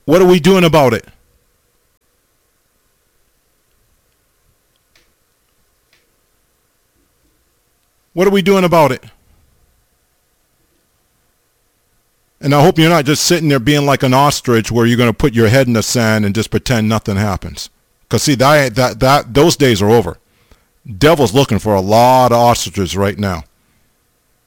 What are we doing about it? What are we doing about it? And I hope you're not just sitting there being like an ostrich where you're going to put your head in the sand and just pretend nothing happens. Because see, those days are over. Devil's looking for a lot of ostriches right now.